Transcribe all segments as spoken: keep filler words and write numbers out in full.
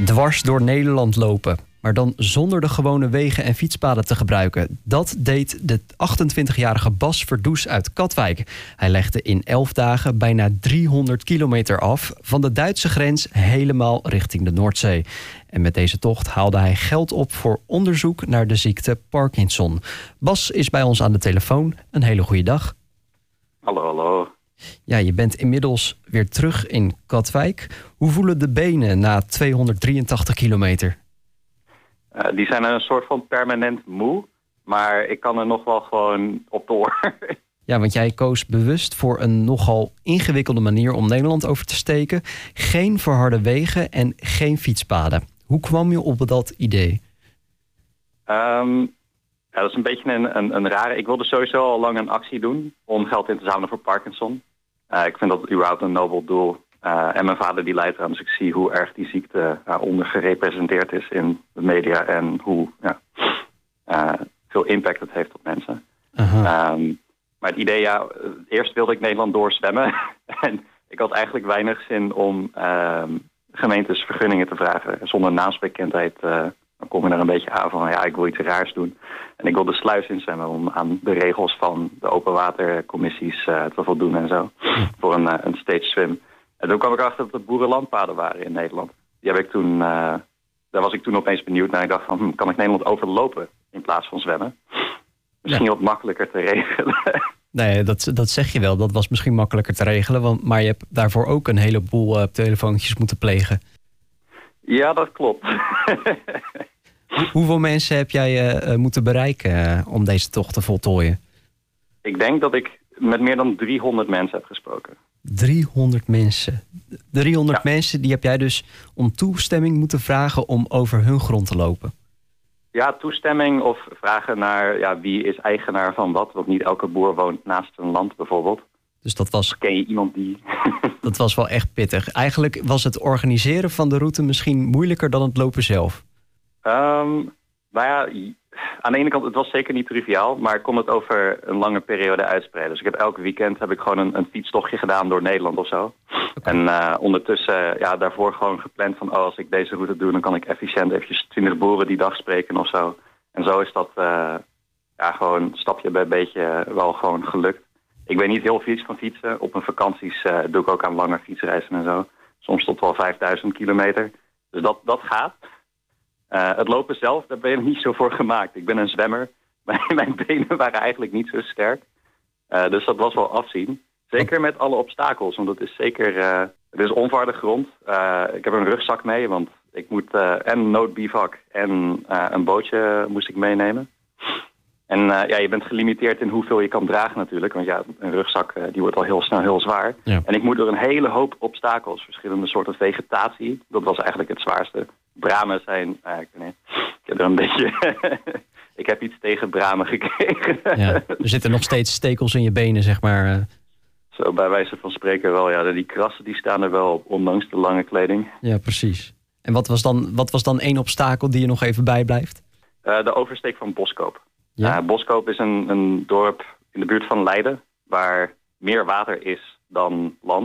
Dwars door Nederland lopen, maar dan zonder de gewone wegen en fietspaden te gebruiken. Dat deed de achtentwintigjarige Bas Verdoes uit Katwijk. Hij legde in elf dagen bijna driehonderd kilometer af van de Duitse grens helemaal richting de Noordzee. En met deze tocht haalde hij geld op voor onderzoek naar de ziekte Parkinson. Bas is bij ons aan de telefoon. Een hele goede dag. Hallo, hallo. Ja, je bent inmiddels weer terug in Katwijk. Hoe voelen de benen na tweehonderddrieëntachtig kilometer? Uh, die zijn een soort van permanent moe, maar ik kan er nog wel gewoon op door. Ja, want jij koos bewust voor een nogal ingewikkelde manier om Nederland over te steken. Geen verharde wegen en geen fietspaden. Hoe kwam je op dat idee? Um, ja, dat is een beetje een, een, een rare... Ik wilde sowieso al lang een actie doen om geld in te zamelen voor Parkinson. Uh, ik vind dat überhaupt een nobel doel. Uh, en mijn vader die lijdt eraan, dus ik zie hoe erg die ziekte uh, ondergerepresenteerd is in de media en hoe ja, uh, veel impact het heeft op mensen. Uh-huh. Um, maar het idee, ja, eerst wilde ik Nederland doorzwemmen en ik had eigenlijk weinig zin om uh, gemeentes vergunningen te vragen. Zonder naamsbekendheid uh, dan kom je er een beetje aan van, ja, ik wil iets raars doen. En ik wil de sluis inzwemmen om aan de regels van de openwatercommissies uh, te voldoen en zo. Uh-huh. Voor een, uh, een stage swim. En toen kwam ik achter dat er boerenlandpaden waren in Nederland. Die heb ik toen, uh, daar was ik toen opeens benieuwd naar. Ik dacht van, hm, kan ik Nederland overlopen in plaats van zwemmen? Misschien ja. wat makkelijker te regelen. Nee, dat, dat zeg je wel. Dat was misschien makkelijker te regelen. Want, maar je hebt daarvoor ook een heleboel uh, telefoontjes moeten plegen. Ja, dat klopt. Hoe, hoeveel mensen heb jij uh, moeten bereiken uh, om deze tocht te voltooien? Ik denk dat ik met meer dan driehonderd mensen heb gesproken. driehonderd mensen. driehonderd ja. mensen, die heb jij dus om toestemming moeten vragen om over hun grond te lopen. Ja, toestemming of vragen naar ja, wie is eigenaar van wat. Want niet elke boer woont naast een land bijvoorbeeld. Dus dat was... Of ken je iemand die... Dat was wel echt pittig. Eigenlijk was het organiseren van de route misschien moeilijker dan het lopen zelf. Um, nou ja, aan de ene kant, het was zeker niet triviaal, maar ik kon het over een lange periode uitspreiden. Dus ik heb elk weekend heb ik gewoon een, een fietstochtje gedaan door Nederland of zo. Okay. En uh, ondertussen, ja, daarvoor gewoon gepland van, oh, als ik deze route doe, dan kan ik efficiënt eventjes twintig boeren die dag spreken of zo. En zo is dat, uh, ja, gewoon stapje bij beetje wel gewoon gelukt. Ik weet niet heel veel van fietsen. Op mijn vakanties uh, doe ik ook aan lange fietsreizen en zo. Soms tot wel vijfduizend kilometer. Dus dat, dat gaat. Uh, het lopen zelf, daar ben je niet zo voor gemaakt. Ik ben een zwemmer. Mijn benen waren eigenlijk niet zo sterk. Uh, dus dat was wel afzien. Zeker met alle obstakels, want het is zeker... Uh, het is onvaardig grond. Uh, ik heb een rugzak mee, want ik moet uh, en een noodbivak en uh, een bootje moest ik meenemen. En uh, ja, je bent gelimiteerd in hoeveel je kan dragen natuurlijk. Want ja, een rugzak uh, die wordt al heel snel heel zwaar. Ja. En ik moet door een hele hoop obstakels, verschillende soorten vegetatie. Dat was eigenlijk het zwaarste. Bramen zijn... Uh, ik, nee, ik heb er een beetje... ik heb iets tegen bramen gekregen. Ja, er zitten nog steeds stekels in je benen, zeg maar. Uh... Zo, bij wijze van spreken wel. Ja, die krassen die staan er wel op, ondanks de lange kleding. Ja, precies. En wat was dan, wat was dan één obstakel die je nog even bijblijft? Uh, de oversteek van Boskoop. Ja? Uh, Boskoop is een, een dorp in de buurt van Leiden, waar meer water is dan land.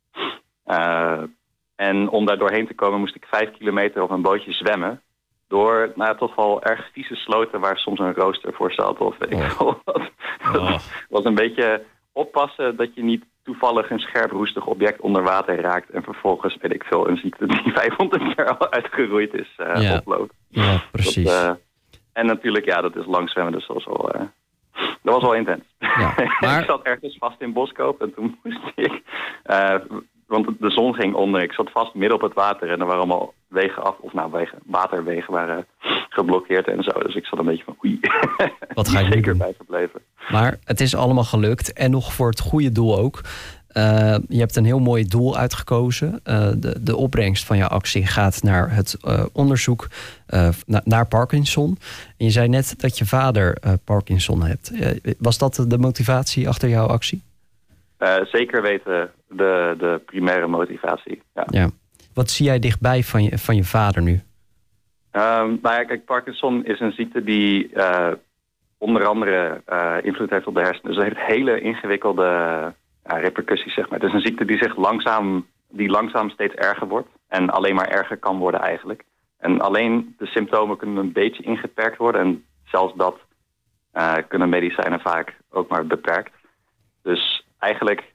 Uh, en om daar doorheen te komen moest ik vijf kilometer op een bootje zwemmen. Door nou, toch wel erg vieze sloten waar soms een rooster voor zat. Of weet ik veel wat. Oh. was een beetje oppassen dat je niet toevallig een scherp roestig object onder water raakt. En vervolgens, weet ik veel, een ziekte die vijfhonderd jaar al uitgeroeid is uh, ja. oploopt. Ja, precies. Dat, uh, en natuurlijk, ja, dat is lang zwemmen, dus dat was wel, uh, dat was wel intens. Ja, maar... ik zat ergens vast in Boskoop en toen moest ik... Uh, want de zon ging onder. Ik zat vast midden op het water en er waren allemaal wegen af... Of nou, wegen, waterwegen waren geblokkeerd en zo. Dus ik zat een beetje van oei. Wat ga je zeker doen? bijgebleven. Maar het is allemaal gelukt en nog voor het goede doel ook. Uh, je hebt een heel mooi doel uitgekozen. Uh, de, de opbrengst van jouw actie gaat naar het uh, onderzoek uh, na, naar Parkinson. En je zei net dat je vader uh, Parkinson hebt. Uh, was dat de motivatie achter jouw actie? Uh, zeker weten de, de primaire motivatie. Ja. Ja. Wat zie jij dichtbij van je, van je vader nu? Um, nou ja, kijk, Parkinson is een ziekte die uh, onder andere uh, invloed heeft op de hersenen. Dus het heeft hele ingewikkelde... Ja, repercussies, zeg maar. Het is een ziekte die zich langzaam, die langzaam steeds erger wordt. En alleen maar erger kan worden eigenlijk. En alleen de symptomen kunnen een beetje ingeperkt worden. En zelfs dat uh, kunnen medicijnen vaak ook maar beperkt. Dus eigenlijk,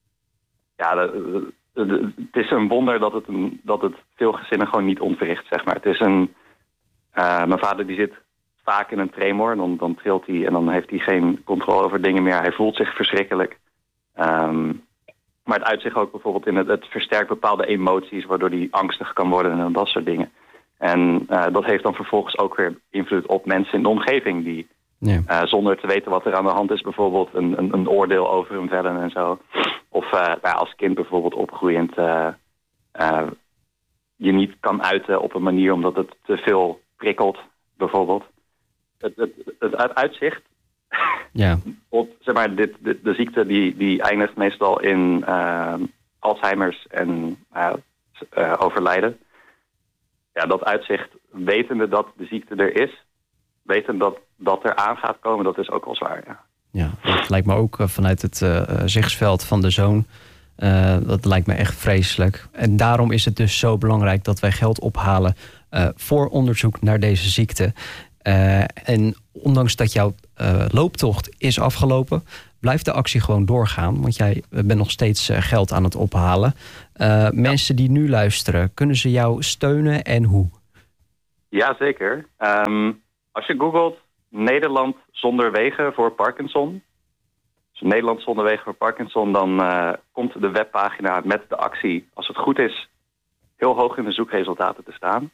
ja, de, de, de, het is een wonder dat het, een, dat het veel gezinnen gewoon niet ontwricht, zeg maar. Het is een, uh, mijn vader die zit vaak in een tremor. En dan, dan trilt hij en dan heeft hij geen controle over dingen meer. Hij voelt zich verschrikkelijk. Um, maar het uit zich ook bijvoorbeeld in het, het versterkt bepaalde emoties, waardoor hij angstig kan worden en dat soort dingen. En uh, dat heeft dan vervolgens ook weer invloed op mensen in de omgeving die ja. uh, zonder te weten wat er aan de hand is, bijvoorbeeld een, een, een oordeel over hem vellen en zo. Of uh, nou, als kind bijvoorbeeld opgroeiend uh, uh, je niet kan uiten op een manier omdat het te veel prikkelt, bijvoorbeeld. Het, het, het uitzicht, ja. op, zeg maar, dit, dit, de ziekte die, die eindigt meestal in uh, Alzheimer's en uh, uh, overlijden. Ja, dat uitzicht, wetende dat de ziekte er is, wetende dat dat er aan gaat komen, dat is ook wel zwaar, ja. Ja, dat lijkt me ook uh, vanuit het uh, zichtsveld van de zoon. Uh, dat lijkt me echt vreselijk. En daarom is het dus zo belangrijk dat wij geld ophalen uh, voor onderzoek naar deze ziekte. Uh, en ondanks dat jouw uh, looptocht is afgelopen, blijft de actie gewoon doorgaan. Want jij bent nog steeds uh, geld aan het ophalen. Uh, ja. Mensen die nu luisteren, kunnen ze jou steunen en hoe? Ja, zeker. Um, als je googelt Nederland zonder wegen voor Parkinson. Dus Nederland zonder wegen voor Parkinson, dan uh, komt de webpagina met de actie, als het goed is, heel hoog in de zoekresultaten te staan.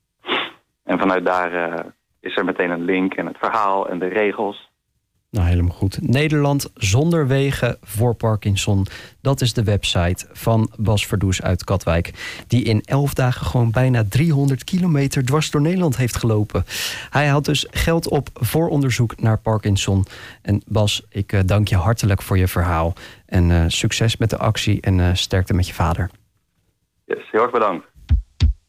En vanuit daar uh, is er meteen een link en het verhaal en de regels. Nou, helemaal goed. Nederland zonder wegen voor Parkinson. Dat is de website van Bas Verdoes uit Katwijk. Die in elf dagen gewoon bijna driehonderd kilometer dwars door Nederland heeft gelopen. Hij haalt dus geld op voor onderzoek naar Parkinson. En Bas, ik uh, dank je hartelijk voor je verhaal. En uh, succes met de actie en uh, sterkte met je vader. Yes, heel erg bedankt.